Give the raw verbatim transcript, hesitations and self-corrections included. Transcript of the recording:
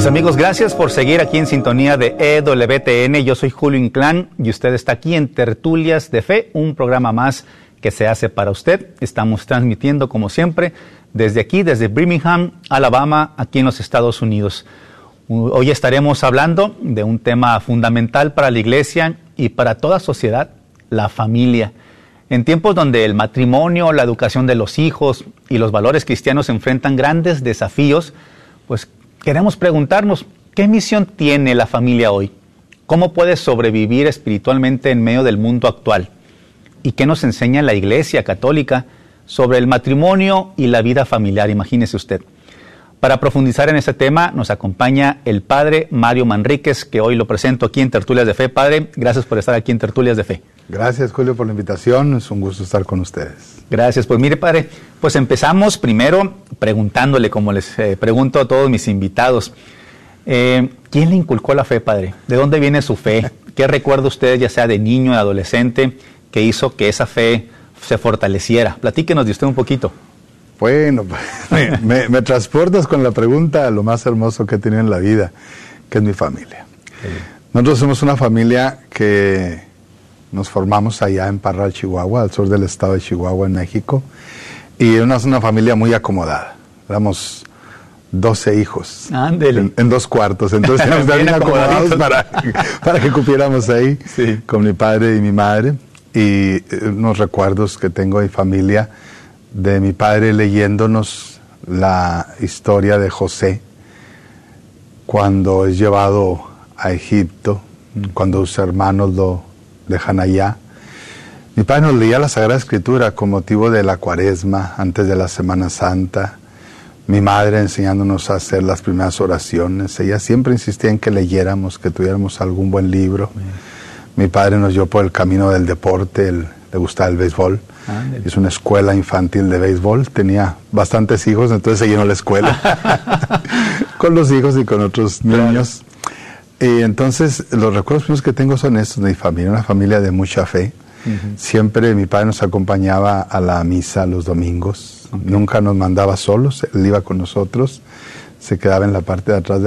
Mis amigos, gracias por seguir aquí en sintonía de E W T N. Yo soy Julio Inclán y usted está aquí en Tertulias de Fe, un programa más que se hace para usted. Estamos transmitiendo, como siempre, desde aquí, desde Birmingham, Alabama, aquí en los Estados Unidos. Hoy estaremos hablando de un tema fundamental para la iglesia y para toda sociedad, la familia. En tiempos donde el matrimonio, la educación de los hijos y los valores cristianos enfrentan grandes desafíos, pues queremos preguntarnos, ¿qué misión tiene la familia hoy? ¿Cómo puede sobrevivir espiritualmente en medio del mundo actual? ¿Y qué nos enseña la Iglesia Católica sobre el matrimonio y la vida familiar? Imagínese usted. Para profundizar en este tema nos acompaña el Padre Mario Manríquez, que hoy lo presento aquí en Tertulias de Fe. Padre, gracias por estar aquí en Tertulias de Fe. Gracias, Julio, por la invitación. Es un gusto estar con ustedes. Gracias. Pues mire, Padre, pues empezamos primero preguntándole, como les eh, pregunto a todos mis invitados, eh, ¿quién le inculcó la fe, Padre? ¿De dónde viene su fe? ¿Qué recuerda usted, ya sea de niño, de adolescente, que hizo que esa fe se fortaleciera? Platíquenos de usted un poquito. Bueno, me, me, me transportas con la pregunta a lo más hermoso que he tenido en la vida, que es mi familia. Sí. Nosotros somos una familia que nos formamos allá en Parral, Chihuahua, al sur del estado de Chihuahua, en México, y es una, una familia muy acomodada. Éramos doce hijos en, en dos cuartos, entonces nos bien acomodados para, para que cupiéramos ahí, sí, con mi padre y mi madre. Y eh, unos recuerdos que tengo de mi familia, de mi padre leyéndonos la historia de José cuando es llevado a Egipto, mm. cuando sus hermanos lo dejan allá. Mi padre nos leía la Sagrada Escritura con motivo de la Cuaresma, antes de la Semana Santa. Mi madre enseñándonos a hacer las primeras oraciones. Ella siempre insistía en que leyéramos, que tuviéramos algún buen libro. Bien. Mi padre nos llevó por el camino del deporte, él, le gustaba el béisbol. Ándale. Es una escuela infantil de béisbol, tenía bastantes hijos, entonces se llenó la escuela con los hijos y con otros niños. Claro. Y entonces los recuerdos primeros que tengo son estos de mi familia, una familia de mucha fe. Uh-huh. Siempre mi padre nos acompañaba a la misa los domingos, okay. Nunca nos mandaba solos, él iba con nosotros, se quedaba en la parte de atrás de